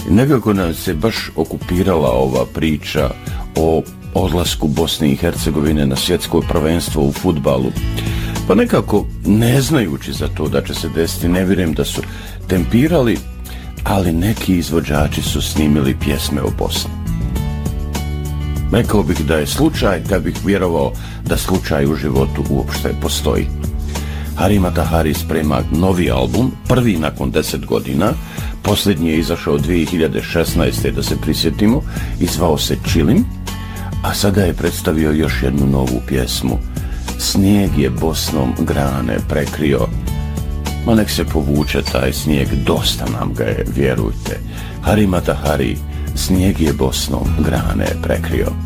Nekako nam se baš okupirala ova priča o odlasku Bosne i Hercegovine na svjetsko prvenstvo u fudbalu. Pa nekako, ne znajući za to da će se desiti, ne vjerujem da su tempirali, ali neki izvođači su snimili pjesme o Bosni. Rekao bih da je slučaj, kad bih vjerovao da slučaj u životu uopšte postoji. Harim Atahari sprema novi album, prvi nakon 10 godina, posljednji je izašao 2016. da se prisjetimo, i zvao se Čilim, a sada je predstavio još jednu novu pjesmu. Snijeg je Bosnom grane prekrio. Ma nek se povuče taj snijeg, dosta nam ga je, vjerujte. Harim Atahari, snijeg je Bosnom grane prekrio.